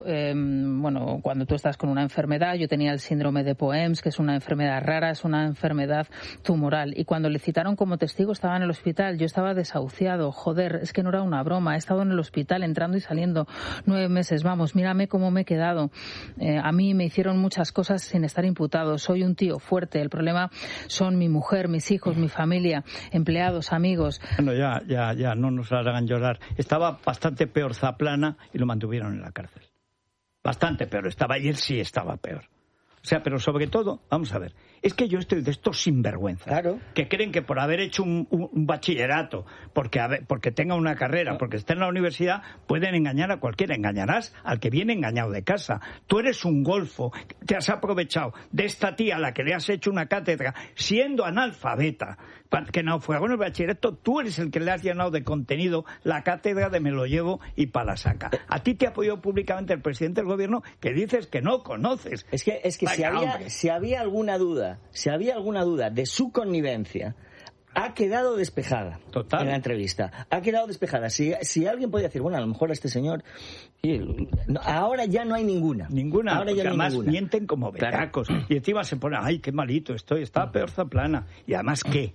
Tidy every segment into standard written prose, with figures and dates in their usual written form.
Bueno, cuando tú estás con una enfermedad, yo tenía el síndrome de Poems, que es una enfermedad rara, es una enfermedad tumoral, y cuando le citaron como testigo estaba en el hospital, yo estaba desahuciado, joder, es que no era una broma, he estado en el hospital entrando y saliendo 9 meses, vamos, mírame cómo me he quedado. A mí me hicieron muchas cosas sin estar imputado, soy un tío fuerte, el problema son mi mujer, mis hijos, mi familia, empleados, amigos. Bueno, ya, no nos hagan llorar. Estaba bastante peor Zaplana y lo mantuvieron en la cárcel. Bastante peor estaba, y él sí estaba peor. O sea, pero sobre todo, vamos a ver, es que yo estoy de estos sinvergüenzas, claro, que creen que por haber hecho un bachillerato, porque tenga una carrera, porque esté en la universidad, pueden engañar a cualquiera. Engañarás al que viene engañado de casa. Tú eres un golfo, te has aprovechado de esta tía a la que le has hecho una cátedra, siendo analfabeta, que naufragó en el bachillerato, tú eres el que le has llenado de contenido la cátedra de me lo llevo y pa' la saca. A ti te apoyó públicamente el presidente del gobierno, que dices que no conoces. Es que si había alguna duda de su connivencia, ha quedado despejada. Total. En la entrevista. Ha quedado despejada. Si alguien podía decir, bueno, a lo mejor a este señor... Ahora ya no hay ninguna. Ahora ya no hay además ninguna. Mienten como beracos. Claro. Y encima se ponen, ay, qué malito estoy, está peor Zaplana. Y además, ¿qué?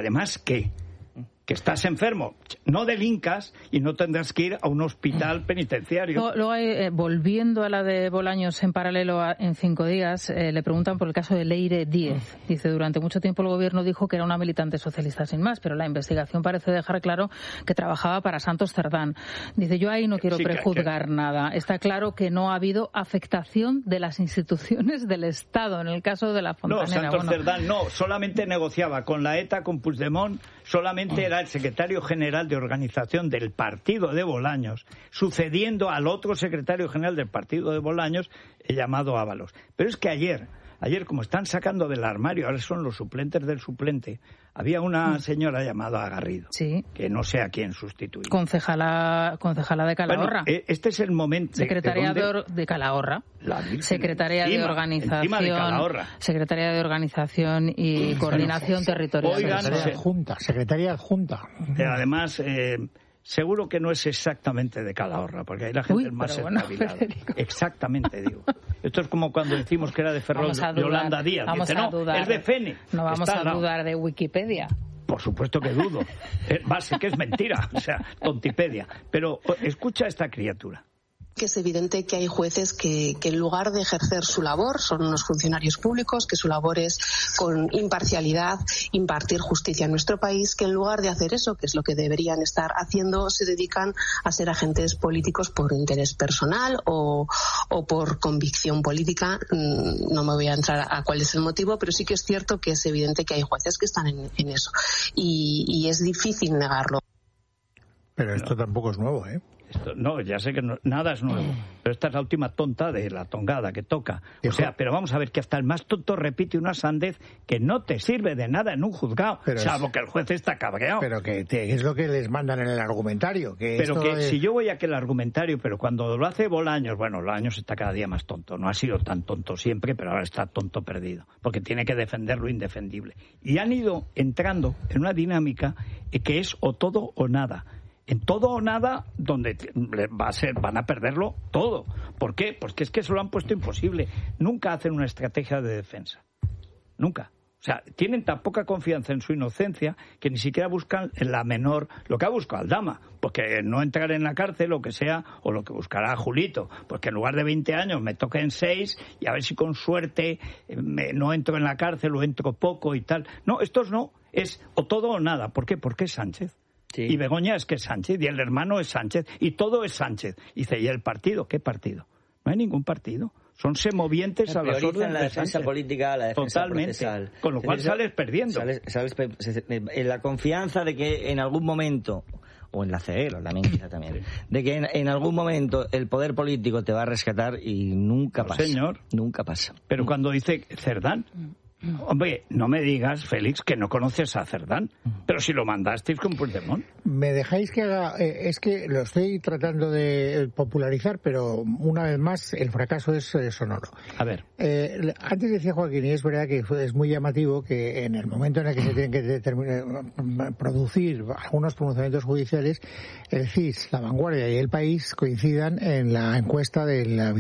Que estás enfermo, no delincas y no tendrás que ir a un hospital penitenciario. Luego, volviendo a la de Bolaños en paralelo en 5 días, le preguntan por el caso de Leire Díez. Dice, durante mucho tiempo el gobierno dijo que era una militante socialista sin más, pero la investigación parece dejar claro que trabajaba para Santos Cerdán. Dice, yo ahí no quiero prejuzgar nada. Está claro que no ha habido afectación de las instituciones del Estado en el caso de la Fontanera. No, Santos Cerdán no, solamente negociaba con la ETA, con Puigdemont, solamente era el secretario general de organización del partido de Bolaños, sucediendo al otro secretario general del partido de Bolaños, llamado Ábalos. Pero es que ayer, como están sacando del armario, ahora son los suplentes del suplente, había una señora llamada Garrido, sí, que no sé a quién sustituir. Concejala de Calahorra. Bueno, este es el momento. Secretaria de Calahorra. Secretaria de Organización. Secretaria de Organización y Coordinación Territorial. Secretaria adjunta. Además, seguro que no es exactamente de Calahorra, porque ahí la gente es más espabilada. Exactamente, digo. Esto es como cuando decimos que era de Ferrol Yolanda Díaz. Dice, no, es de Fene. No vamos a dudar de Wikipedia. Por supuesto que dudo. Base que es mentira, o sea, tontipedia. Pero escucha a esta criatura. Que es evidente que hay jueces que en lugar de ejercer su labor, son unos funcionarios públicos, que su labor es con imparcialidad impartir justicia en nuestro país, que en lugar de hacer eso, que es lo que deberían estar haciendo, se dedican a ser agentes políticos por interés personal o por convicción política. No me voy a entrar a cuál es el motivo, pero sí que es cierto que es evidente que hay jueces que están en eso. Y es difícil negarlo. Pero esto tampoco es nuevo, ¿eh? No, ya sé que nada es nuevo, pero esta es la última tonta de la tongada que toca. O sea, pero vamos a ver que hasta el más tonto repite una sandez que no te sirve de nada en un juzgado, salvo que el juez está cabreado. Pero que es lo que les mandan en el argumentario. Si yo voy a aquel argumentario, pero cuando lo hace Bolaños, Bolaños está cada día más tonto. No ha sido tan tonto siempre, pero ahora está tonto perdido, porque tiene que defender lo indefendible. Y han ido entrando en una dinámica que es o todo o nada. En todo o nada, donde van a perderlo todo. ¿Por qué? Porque es que se lo han puesto imposible. Nunca hacen una estrategia de defensa. Nunca. O sea, tienen tan poca confianza en su inocencia que ni siquiera buscan la menor, lo que ha buscado Aldama, porque no entrar en la cárcel o que sea, o lo que buscará Julito, porque en lugar de 20 años me toquen 6 y a ver si con suerte no entro en la cárcel o entro poco y tal. No, estos no. Es o todo o nada. ¿Por qué? Porque es Sánchez. Sí. Y Begoña es que es Sánchez, y el hermano es Sánchez, y todo es Sánchez. Y dice, ¿y el partido? ¿Qué partido? No hay ningún partido. Son semovientes a las órdenes la defensa de política, la defensa procesal. Con lo cual sales perdiendo. En la confianza de que en algún momento, o en la CER, también quizá también, de que en algún momento el poder político te va a rescatar y nunca pasa. Señor. Nunca pasa. Pero cuando dice Cerdán, Hombre, no me digas, Félix, que no conoces a Cerdán, pero si lo mandasteis con Puigdemont. ¿Me dejáis que haga...? Es que lo estoy tratando de popularizar, pero una vez más el fracaso es sonoro. A ver. Antes decía Joaquín, y es verdad que es muy llamativo que en el momento en el que se tienen que producir algunos pronunciamientos judiciales, el CIS, La Vanguardia y El País coincidan en la encuesta de la